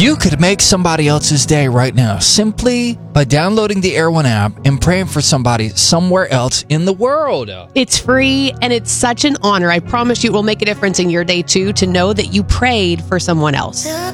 You could make somebody else's day right now simply by downloading the Air One app and praying for somebody somewhere else in the world. It's free and it's such an honor. I promise you it will make a difference in your day too to know that you prayed for someone else.